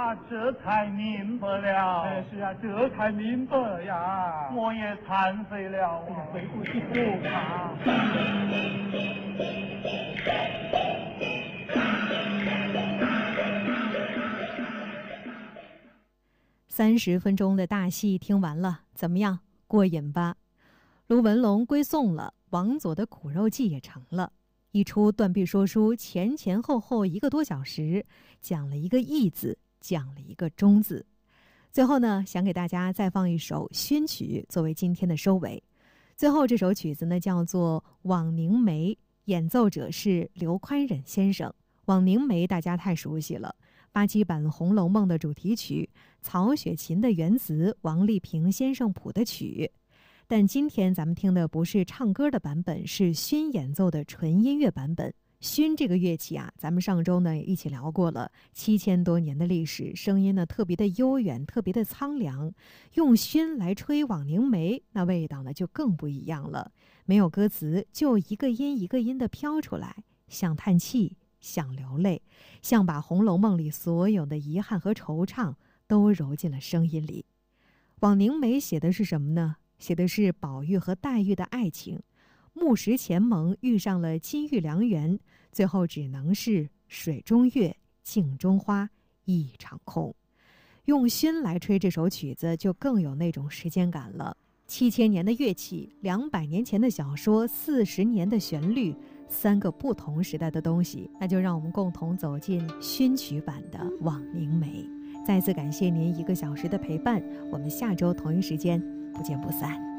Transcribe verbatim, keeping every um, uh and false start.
啊，这才明白了。 哎，是啊，这才明白了呀。 我也惭愧了啊， 悔不及待啊。 三十分钟的大戏听完了，怎么样？过瘾吧？卢文龙归宋了，王佐的苦肉计也成了。一出断臂说书，前前后后一个多小时，讲了一个义字，讲了一个忠字。最后呢，想给大家再放一首勋曲作为今天的收尾。最后这首曲子呢叫做《枉凝眉》，演奏者是刘宽忍先生。枉凝眉大家太熟悉了，八七版《红楼梦》的主题曲，曹雪芹的原词，王丽萍先生谱的曲。但今天咱们听的不是唱歌的版本，是埙演奏的纯音乐版本。埙这个乐器啊，咱们上周呢也一起聊过了，七千多年的历史，声音呢特别的悠远，特别的苍凉。用埙来吹枉凝眉，那味道呢就更不一样了。没有歌词，就一个音一个音的飘出来，像叹气，像流泪，像把《红楼梦》里所有的遗憾和惆怅都揉进了声音里。枉凝眉写的是什么呢？写的是宝玉和黛玉的爱情。木石前盟遇上了金玉良缘，最后只能是水中月，镜中花，一场空。用埙来吹这首曲子，就更有那种时间感了。七千年的乐器，两百年前的小说，四十年的旋律，三个不同时代的东西，那就让我们共同走进埙曲版的《枉凝眉》。再次感谢您一个小时的陪伴，我们下周同一时间不见不散。